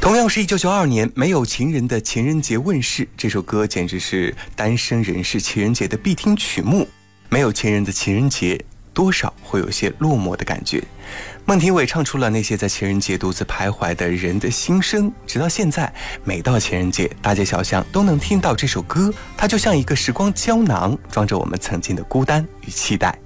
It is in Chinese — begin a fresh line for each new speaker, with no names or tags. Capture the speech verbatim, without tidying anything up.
同样是一九九二年，没有情人的情人节问世，这首歌简直是单身人士情人节的必听曲目。没有情人的情人节，多少会有些落寞的感觉。孟庭苇唱出了那些在情人节独自徘徊的人的心声，直到现在，每到情人节，大街小巷都能听到这首歌，它就像一个时光胶囊，装着我们曾经的孤单与期待。